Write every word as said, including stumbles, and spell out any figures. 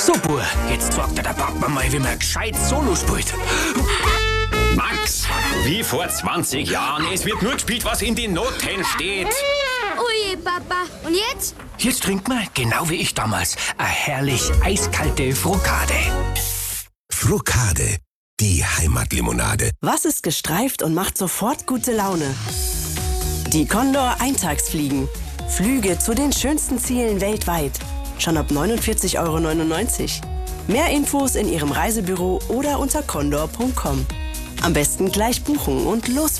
So, Bur, jetzt sagt der Papa mal, wie man gescheit Solo spielt. Max, wie vor zwanzig Jahren. Es wird nur gespielt, was in den Noten steht. Ui, Papa. Und jetzt? Jetzt trinkt man, genau wie ich damals, eine herrlich eiskalte Frokade. Frokade, die Heimatlimonade. Was ist gestreift und macht sofort gute Laune? Die Condor Eintagsfliegen. Flüge zu den schönsten Zielen weltweit. Schon ab neunundvierzig Euro neunundneunzig. Mehr Infos in Ihrem Reisebüro oder unter condor punkt com. Am besten gleich buchen und los.